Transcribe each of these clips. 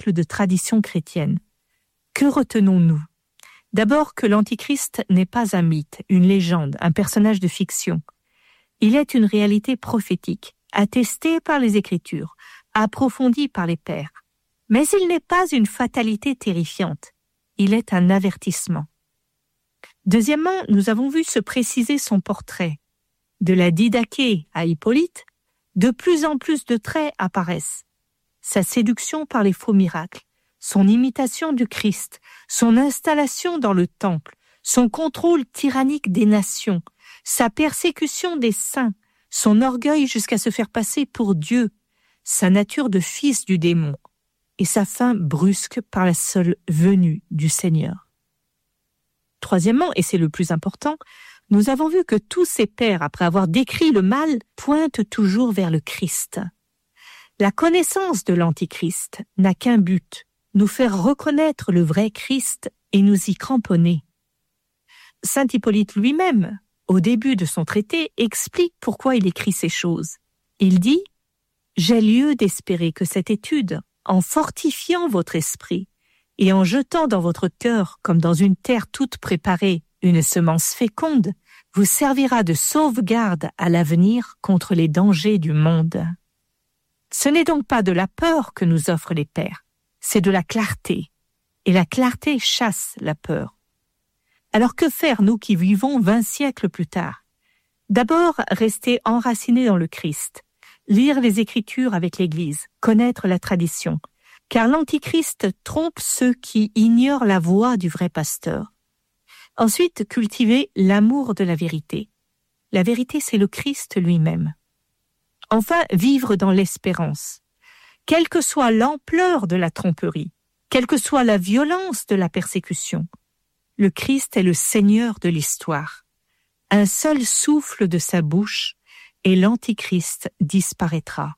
siècles de tradition chrétienne. Que retenons-nous ? D'abord que l'Antichrist n'est pas un mythe, une légende, un personnage de fiction. Il est une réalité prophétique, attestée par les Écritures, approfondie par les pères. Mais il n'est pas une fatalité terrifiante. Il est un avertissement. Deuxièmement, nous avons vu se préciser son portrait. De la Didaché à Hippolyte, de plus en plus de traits apparaissent. Sa séduction par les faux miracles, son imitation du Christ, son installation dans le temple, son contrôle tyrannique des nations, sa persécution des saints, son orgueil jusqu'à se faire passer pour Dieu, sa nature de fils du démon, et sa fin brusque par la seule venue du Seigneur. Troisièmement, et c'est le plus important, nous avons vu que tous ces pères, après avoir décrit le mal, pointent toujours vers le Christ. La connaissance de l'Antichrist n'a qu'un but, nous faire reconnaître le vrai Christ et nous y cramponner. Saint Hippolyte lui-même, au début de son traité, explique pourquoi il écrit ces choses. Il dit « J'ai lieu d'espérer que cette étude, en fortifiant votre esprit et en jetant dans votre cœur, comme dans une terre toute préparée, une semence féconde, vous servira de sauvegarde à l'avenir contre les dangers du monde. » Ce n'est donc pas de la peur que nous offrent les pères, c'est de la clarté. Et la clarté chasse la peur. Alors que faire, nous qui vivons 20 siècles plus tard ? D'abord, rester enracinés dans le Christ, lire les Écritures avec l'Église, connaître la tradition, car l'Antichrist trompe ceux qui ignorent la voix du vrai pasteur. Ensuite, cultiver l'amour de la vérité. La vérité, c'est le Christ lui-même. Enfin, vivre dans l'espérance. Quelle que soit l'ampleur de la tromperie, quelle que soit la violence de la persécution, le Christ est le Seigneur de l'histoire. Un seul souffle de sa bouche et l'Antichrist disparaîtra.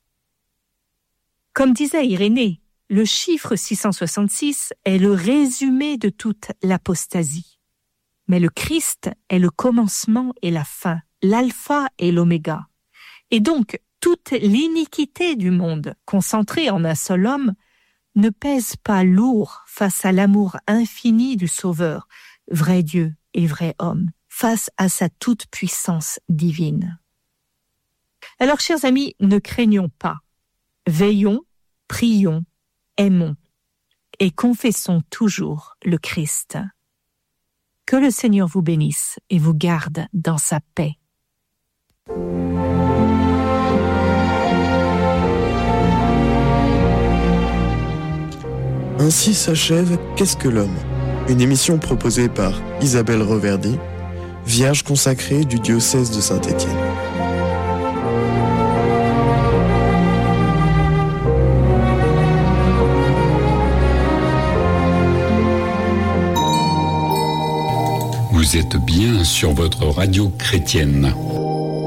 Comme disait Irénée, le chiffre 666 est le résumé de toute l'apostasie. Mais le Christ est le commencement et la fin, l'alpha et l'oméga. Et donc, toute l'iniquité du monde, concentrée en un seul homme, ne pèse pas lourd face à l'amour infini du Sauveur, vrai Dieu et vrai homme, face à sa toute-puissance divine. Alors, chers amis, ne craignons pas. Veillons, prions, aimons et confessons toujours le Christ. Que le Seigneur vous bénisse et vous garde dans sa paix. Ainsi s'achève Qu'est-ce que l'homme ? Une émission proposée par Isabelle Reverdy, vierge consacrée du diocèse de Saint-Étienne. Vous êtes bien sur votre radio chrétienne.